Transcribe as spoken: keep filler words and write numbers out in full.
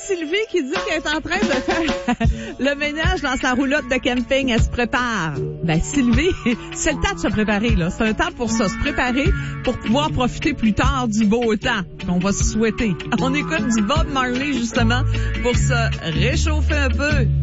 Sylvie qui dit qu'elle est en train de faire le ménage dans sa roulotte de camping. Elle se prépare. Ben, Sylvie, c'est le temps de se préparer, là. C'est un temps pour ça, se préparer pour pouvoir profiter plus tard du beau temps qu'on va se souhaiter. On écoute du Bob Marley, justement, pour se réchauffer un peu.